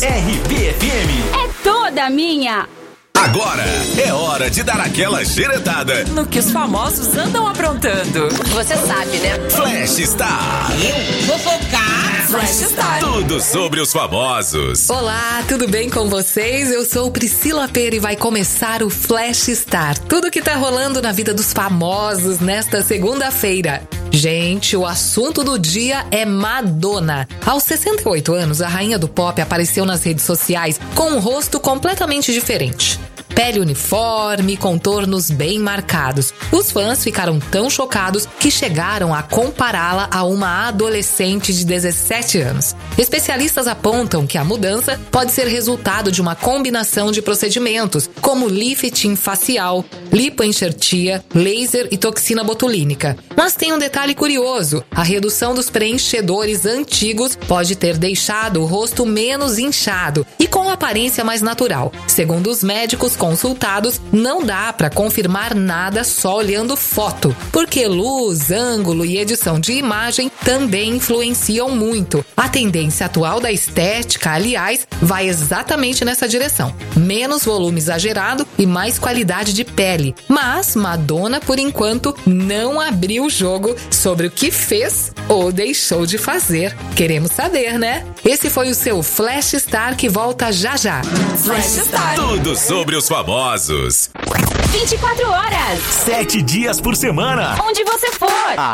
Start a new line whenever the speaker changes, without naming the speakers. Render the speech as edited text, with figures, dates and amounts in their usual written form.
RBFM
é toda minha.
Agora é hora de dar aquela xeretada
no que os famosos andam aprontando.
Você sabe, né?
Flash Star.
Eu vou focar.
Flash Star.
Tudo sobre os famosos.
Olá, tudo bem com vocês? Eu sou Priscila Pera e vai começar o Flash Star. Tudo que tá rolando na vida dos famosos nesta segunda-feira. Gente, o assunto do dia é Madonna. Aos 68 anos, a rainha do pop apareceu nas redes sociais com um rosto completamente diferente. Pele uniforme, contornos bem marcados. Os fãs ficaram tão chocados que chegaram a compará-la a uma adolescente de 17 anos. Especialistas apontam que a mudança pode ser resultado de uma combinação de procedimentos, como lifting facial, lipoenxertia, laser e toxina botulínica. Mas tem um detalhe curioso: a redução dos preenchedores antigos pode ter deixado o rosto menos inchado e com aparência mais natural. Segundo os médicos consultados, não dá para confirmar nada só olhando foto, porque luz, ângulo e edição de imagem também influenciam muito. A tendência atual da estética, aliás, vai exatamente nessa direção. Menos volume exagerado e mais qualidade de pele. Mas Madonna, por enquanto, não abriu o jogo sobre o que fez ou deixou de fazer. Queremos saber, né? Esse foi o seu Flash Star que volta já já.
Flash Star.
Tudo sobre os famosos.
24 horas.
7 dias por semana.
Onde você for.